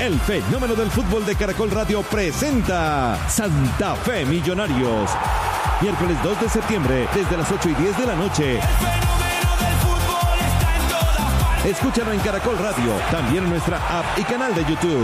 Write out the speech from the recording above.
El fenómeno del fútbol de Caracol Radio presenta Santa Fe Millonarios. Miércoles 2 de septiembre, desde las 8:10 de la noche. Escúchalo en Caracol Radio, también en nuestra app y canal de YouTube.